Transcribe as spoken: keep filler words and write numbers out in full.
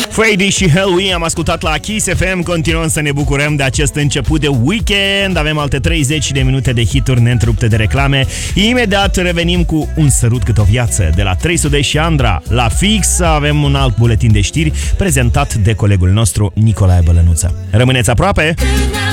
Freddy și Halloween am ascultat la Kiss F M. Continuăm să ne bucurăm de acest început de weekend. Avem alte treizeci de minute de hituri neîntrerupte de reclame. Imediat revenim cu Un sărut cât o viață de la trei sute și Andra. La fix avem un alt buletin de știri prezentat de colegul nostru Nicolae Bălănuță. Rămâneți aproape!